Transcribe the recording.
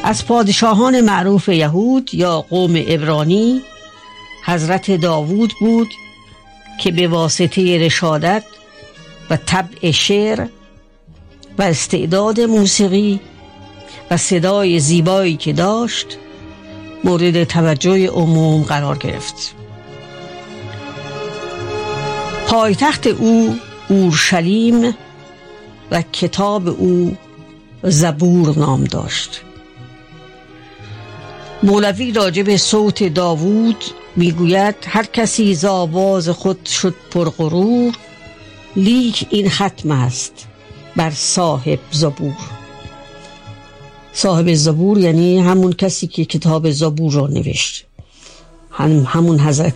از پادشاهان معروف یهود یا قوم عبرانی حضرت داوود بود که به واسطه رشادت و طبع شعر و استعداد موسیقی و صدای زیبایی که داشت مورد توجه عموم قرار گرفت. پایتخت او اورشلیم و کتاب او زبور نام داشت. مولوی راجع به صوت داوود میگوید هر کسی ز آواز خود شد پرغرور، لیک این ختم است بر صاحب زبور. صاحب زبور یعنی همون کسی که کتاب زبور را نوشت، همون حضرت